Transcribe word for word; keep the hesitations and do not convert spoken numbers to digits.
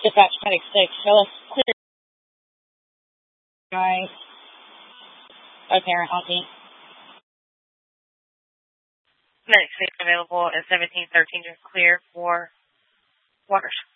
Dispatch Medic six, show us clear. Guys. Apparent on scene. Medic six available at seventeen thirteen, just clear for waters.